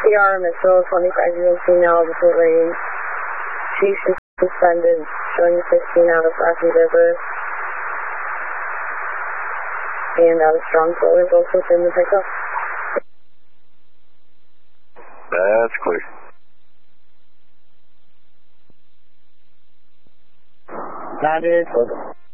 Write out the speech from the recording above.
CR missile 25 now before range. Chief is suspended, showing 16 out of Rocky River. And out of strong forward, both within the pickup. That's clear. Landed.